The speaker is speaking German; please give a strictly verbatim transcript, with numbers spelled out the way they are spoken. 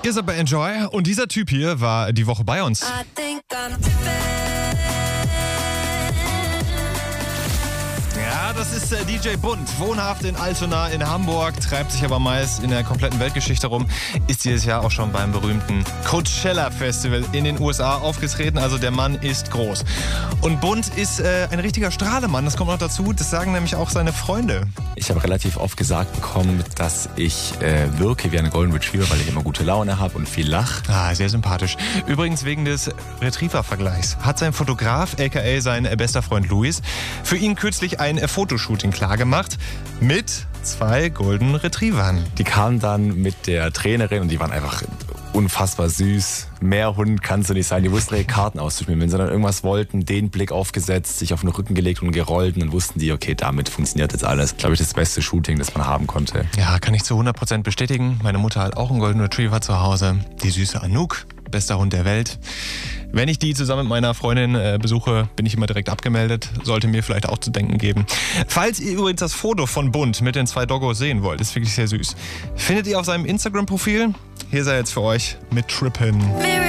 Hier ist aber Enjoy und dieser Typ hier war die Woche bei uns. Ja, das ist äh, D J Bunt, wohnhaft in Altona in Hamburg, treibt sich aber meist in der kompletten Weltgeschichte rum, ist dieses Jahr auch schon beim berühmten Coachella Festival in den U S A aufgetreten, also der Mann ist groß. Und Bunt ist äh, ein richtiger Strahlemann, das kommt noch dazu, das sagen nämlich auch seine Freunde. Ich habe relativ oft gesagt bekommen, dass ich äh, wirke wie ein Golden Retriever, weil ich immer gute Laune habe und viel lache. Ah, sehr sympathisch. Übrigens wegen des Retriever-Vergleichs hat sein Fotograf, aka sein bester Freund Luis, für ihn kürzlich ein Fotoshooting klargemacht mit zwei Golden Retrievern. Die kamen dann mit der Trainerin und die waren einfach unfassbar süß. Mehr Hund kannst du nicht sein. Die wussten ihre Karten auszuspielen. Wenn sie dann irgendwas wollten, den Blick aufgesetzt, sich auf den Rücken gelegt und gerollt und dann wussten die, okay, damit funktioniert jetzt alles. Glaube ich, das beste Shooting, das man haben konnte. Ja, kann ich zu hundert Prozent bestätigen. Meine Mutter hat auch einen Golden Retriever zu Hause. Die süße Anouk, bester Hund der Welt. Wenn ich die zusammen mit meiner Freundin äh, besuche, bin ich immer direkt abgemeldet. Sollte mir vielleicht auch zu denken geben. Falls ihr übrigens das Foto von Bunt mit den zwei Doggos sehen wollt, ist wirklich sehr süß, findet ihr auf seinem Instagram-Profil. Hier ist er jetzt für euch mit Trippin'.